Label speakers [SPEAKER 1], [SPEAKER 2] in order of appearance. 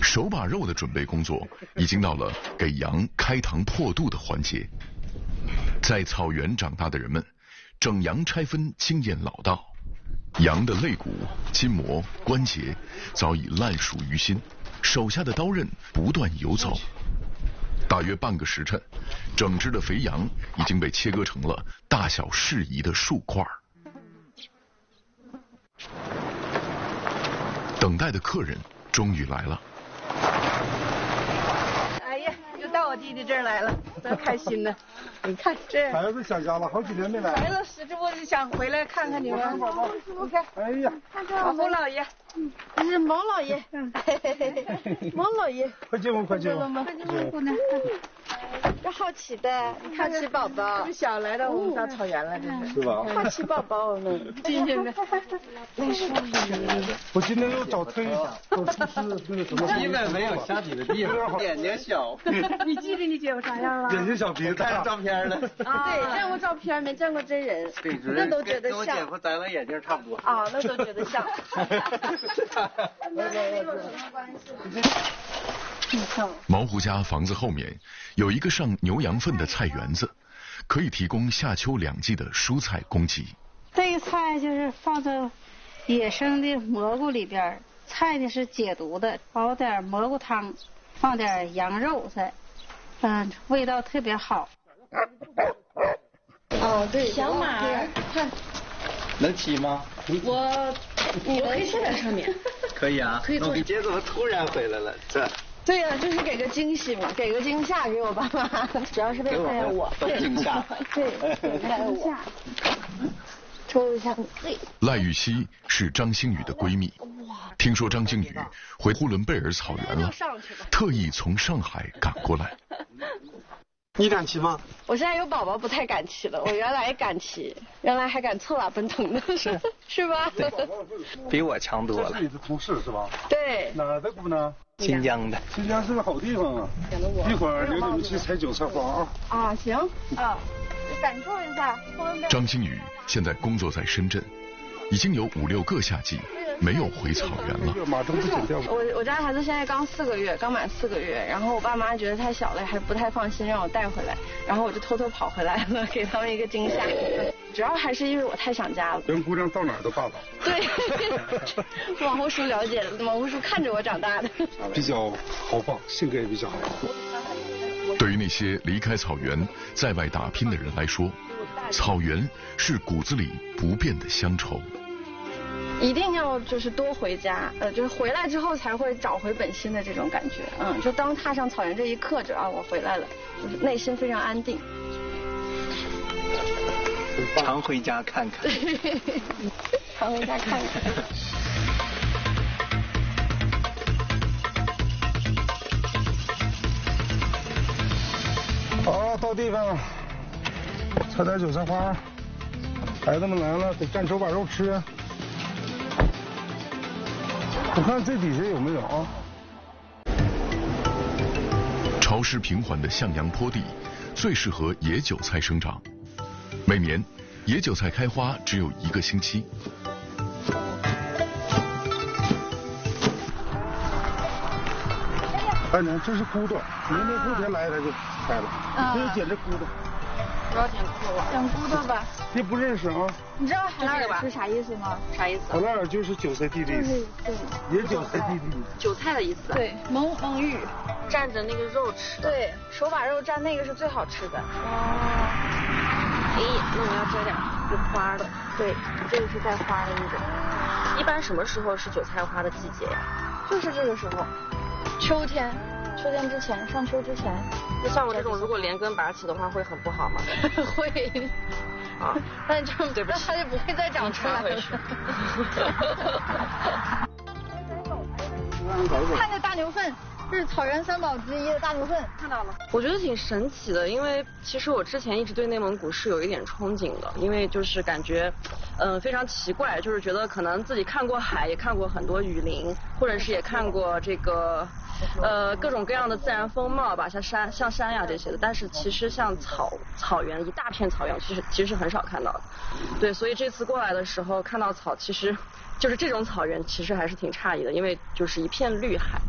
[SPEAKER 1] 手把肉的准备工作已经到了给羊开膛破肚的环节。在草原长大的人们，整羊拆分经验老道，羊的肋骨、筋膜、关节早已烂熟于心，手下的刀刃不断游走。大约半个时辰，整只的肥羊已经被切割成了大小适宜的数块。等待的客人终于来了。
[SPEAKER 2] 哎呀，又到我弟弟这儿来了，多开心呢！你看这
[SPEAKER 3] 孩子想家了，好几年没来。
[SPEAKER 2] 孩子这不是想回来看看你们？你看，
[SPEAKER 3] 哎呀，
[SPEAKER 2] 老胡老爷，
[SPEAKER 4] 这是毛老爷，毛老爷，
[SPEAKER 3] 快进屋，快进屋，
[SPEAKER 4] 快进屋，姑娘。这好奇的，好奇宝宝，
[SPEAKER 2] 这小来到我们大草原了，这是。
[SPEAKER 3] 是吧？
[SPEAKER 4] 好奇宝宝们，
[SPEAKER 2] 新鲜的。
[SPEAKER 3] 我今天又找特意找厨师那个什么。
[SPEAKER 5] 基本没有下体的地方，眼睛小。
[SPEAKER 2] 你记得你姐夫啥样了？
[SPEAKER 3] 眼睛小，鼻子大。
[SPEAKER 5] 看照片了。
[SPEAKER 4] 对，见过照片没见过真人，那都觉得像。
[SPEAKER 5] 跟我姐夫戴了眼镜差不多。
[SPEAKER 4] 啊，那都觉得像。
[SPEAKER 1] 毛胡家房子后面有一个上牛羊粪的菜园子，可以提供夏秋两季的蔬菜供给。
[SPEAKER 6] 这个菜就是放在野生的蘑菇里边，菜呢是解毒的，熬点蘑菇汤，放点羊肉在，味道特别好。
[SPEAKER 4] 哦，对，小马儿，看，
[SPEAKER 5] 能骑吗？
[SPEAKER 4] 你可以坐在上面。
[SPEAKER 5] 可以啊。
[SPEAKER 4] 可以坐。
[SPEAKER 5] 你姐怎么突然回来了？这。
[SPEAKER 4] 对呀，就是给个惊喜嘛，给个惊吓给我爸妈，主要是为了看见我。
[SPEAKER 5] 惊吓。
[SPEAKER 4] 对，看见我。抽一下对。
[SPEAKER 1] 赖玉溪是张馨予的闺蜜，听说张馨予回呼伦贝尔草原了，特意从上海赶过来。
[SPEAKER 3] 你敢骑吗？
[SPEAKER 4] 我现在有宝宝不太敢骑了，我原来敢骑，原来还敢侧拉奔腾的，是吧？
[SPEAKER 5] 比我强多了。
[SPEAKER 3] 这是你的同事是吧？
[SPEAKER 4] 对。
[SPEAKER 3] 哪儿的姑娘？
[SPEAKER 5] 新疆的。
[SPEAKER 3] 新疆是个好地方啊！一会儿领你们去采韭菜花啊！
[SPEAKER 4] 啊，行啊，感受一下。
[SPEAKER 1] 张馨予现在工作在深圳，已经有5、6个夏季没有回草原了。
[SPEAKER 4] 我家孩子现在刚满4个月，然后我爸妈觉得太小了，还不太放心让我带回来，然后我就偷偷跑回来了，给他们一个惊吓。主要还是因为我太想家了。
[SPEAKER 3] 人姑娘到哪儿都霸道。
[SPEAKER 4] 对，往后叔了解的，往后叔看着我长大的。
[SPEAKER 3] 比较豪放，性格也比较好。
[SPEAKER 1] 对于那些离开草原在外打拼的人来说，草原是骨子里不变的乡愁。
[SPEAKER 4] 一定要就是多回家，就是回来之后才会找回本心的这种感觉。就当踏上草原这一刻，就我回来了，就是内心非常安定。
[SPEAKER 5] 常回家看看。
[SPEAKER 4] 常回家看看。
[SPEAKER 3] 好，到地方了，采点韭菜花。孩子们来了，得蘸手把肉吃。我看这底下有没有啊？
[SPEAKER 1] 潮湿平缓的向阳坡地最适合野韭菜生长。每年野韭菜开花只有1个星期。
[SPEAKER 3] 哎娘，这是骨朵，明天后天来它就开了。可以捡这骨朵。
[SPEAKER 4] 不要捡骨朵，捡骨朵吧。
[SPEAKER 3] 别不认识啊！
[SPEAKER 4] 你知道海拉尔是啥意思吗？啥意思？
[SPEAKER 3] 海拉尔就是韭菜地的意思，野韭菜地的意思。
[SPEAKER 4] 韭菜的意思。对，蒙语，蘸着那个肉吃。对，手把肉蘸那个是最好吃的。哦。哎，那我要摘点有花的。对，这个是带花的那种。一般什么时候是韭菜花的季节呀？就是这个时候，秋天之前，上秋之前。就像我这种如果连根拔起的话，会很不好吗？会。啊，那就对不起，它就不会再长出来了。看这大牛粪，这是草原3宝之一的大牛粪，看到了。我觉得挺神奇的，因为其实我之前一直对内蒙古是有一点憧憬的，因为就是感觉，非常奇怪，就是觉得可能自己看过海，也看过很多雨林，或者是也看过这个。各种各样的自然风貌吧，像山呀这些的，但是其实像草原一大片草原，其实很少看到的。对，所以这次过来的时候看到草，其实就是这种草原，其实还是挺诧异的，因为就是一片绿海。